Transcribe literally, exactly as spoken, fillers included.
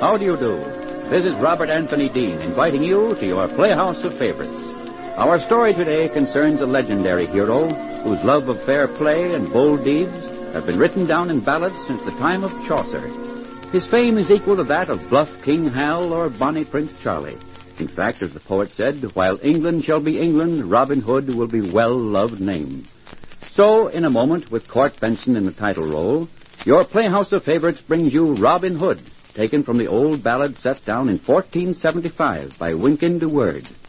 How do you do? This is Robert Anthony Dean inviting you to your Playhouse of Favorites. Our story today concerns a legendary hero whose love of fair play and bold deeds have been written down in ballads since the time of Chaucer. His fame is equal to that of bluff King Hal or bonny Prince Charlie. In fact, as the poet said, while England shall be England, Robin Hood will be well-loved name. So, in a moment, with Court Benson in the title role, your Playhouse of Favorites brings you Robin Hood, taken from the old ballad set down in fourteen seventy-five by Wynkyn de Worde.